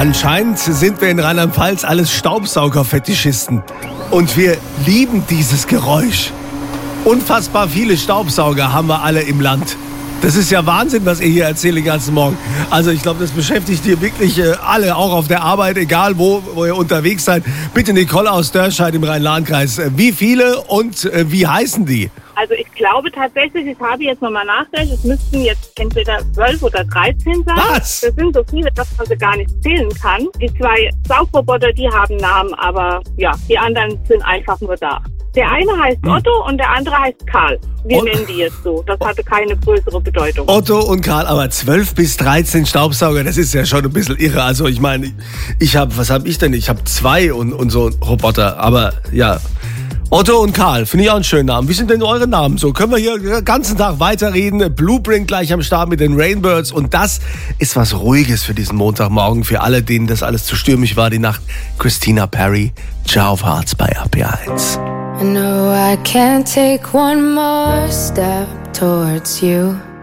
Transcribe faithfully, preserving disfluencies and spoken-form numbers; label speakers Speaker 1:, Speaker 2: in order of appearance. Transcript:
Speaker 1: Anscheinend sind wir in Rheinland-Pfalz alles Staubsauger-Fetischisten. Und wir lieben dieses Geräusch. Unfassbar viele Staubsauger haben wir alle im Land. Das ist ja Wahnsinn, was ihr hier erzählt den ganzen Morgen. Also ich glaube, das beschäftigt hier wirklich äh, alle, auch auf der Arbeit, egal wo, wo ihr unterwegs seid. Bitte Nicole aus Dörscheid im Rhein-Lahn-Kreis. Äh, wie viele und äh, wie heißen die?
Speaker 2: Also ich glaube tatsächlich, ich habe jetzt nochmal nachgerechnet, es müssten jetzt entweder zwölf oder dreizehn sein.
Speaker 1: Was?
Speaker 2: Das sind so viele, dass man sie gar nicht zählen kann. Die zwei Saugroboter, die haben Namen, aber ja, die anderen sind einfach nur da. Der eine heißt Otto und der andere heißt Karl. Wir
Speaker 1: Ot-
Speaker 2: nennen die jetzt so. Das hatte keine größere Bedeutung.
Speaker 1: Otto und Karl, aber zwölf bis dreizehn Staubsauger, das ist ja schon ein bisschen irre. Also ich meine, ich habe, was habe ich denn? Ich habe zwei und, und so Roboter, aber ja. Otto und Karl, finde ich auch einen schönen Namen. Wie sind denn eure Namen? So, können wir hier den ganzen Tag weiterreden. Blueprint gleich am Start mit den Rainbirds. Und das ist was Ruhiges für diesen Montagmorgen. Für alle, denen das alles zu stürmisch war, die Nacht. Christina Perri, Ciao auf Harz bei A P eins.
Speaker 3: I know I can't take one more step towards you.